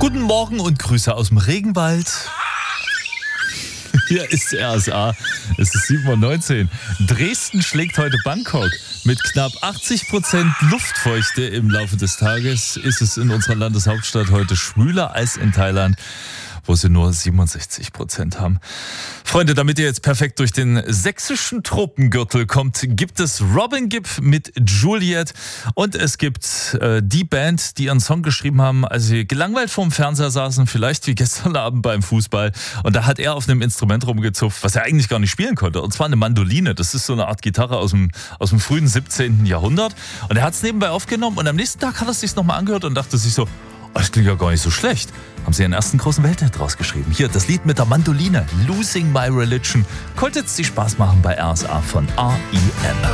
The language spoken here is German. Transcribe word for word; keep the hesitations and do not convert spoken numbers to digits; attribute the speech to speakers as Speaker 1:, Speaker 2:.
Speaker 1: Guten Morgen und Grüße aus dem Regenwald. Hier ist R S A. Es ist sieben Uhr neunzehn. Dresden schlägt heute Bangkok. Mit knapp achtzig Prozent Luftfeuchte im Laufe des Tages ist es in unserer Landeshauptstadt heute schwüler als in Thailand, wo sie nur siebenundsechzig Prozent haben. Freunde, damit ihr jetzt perfekt durch den sächsischen Tropengürtel kommt, gibt es Robin Gibb mit Juliet und es gibt äh, die Band, die ihren Song geschrieben haben, als sie gelangweilt vorm Fernseher saßen, vielleicht wie gestern Abend beim Fußball, und da hat er auf einem Instrument rumgezupft, was er eigentlich gar nicht spielen konnte, und zwar eine Mandoline. Das ist so eine Art Gitarre aus dem, aus dem frühen siebzehnten Jahrhundert, und er hat es nebenbei aufgenommen und am nächsten Tag hat er es sich nochmal angehört und dachte sich so, das klingt ja gar nicht so schlecht. Haben sie ihren ersten großen Welthit rausgeschrieben. Hier, das Lied mit der Mandoline, Losing My Religion. Konnte jetzt die Spaß machen bei R S A von R E M.